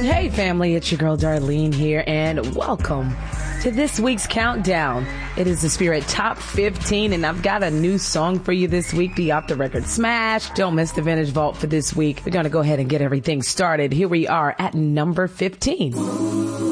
Hey family, it's your girl Darlene here, and welcome to this week's countdown. It is the Spirit Top 15, and I've got a new song for you this week, the Off the Record Smash. Don't miss the Vintage Vault for this week. We're going to go ahead and get everything started. Here we are at number 15.